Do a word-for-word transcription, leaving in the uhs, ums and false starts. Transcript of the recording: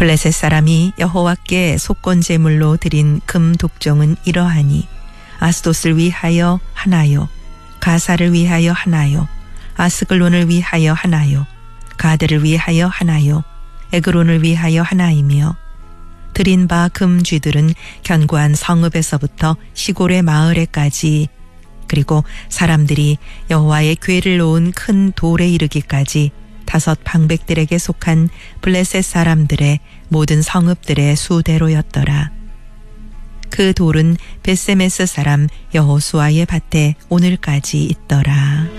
블레셋 사람이 여호와께 속건 제물로 드린 금 독종은 이러하니 아스돗을 위하여 하나요, 가사를 위하여 하나요, 아스글론을 위하여 하나요, 가드를 위하여 하나요, 에그론을 위하여 하나이며 드린 바 금 쥐들은 견고한 성읍에서부터 시골의 마을에까지 그리고 사람들이 여호와의 궤를 놓은 큰 돌에 이르기까지 다섯 방백들에게 속한 블레셋 사람들의 모든 성읍들의 수대로였더라. 그 돌은 벳세메스 사람 여호수아의 밭에 오늘까지 있더라.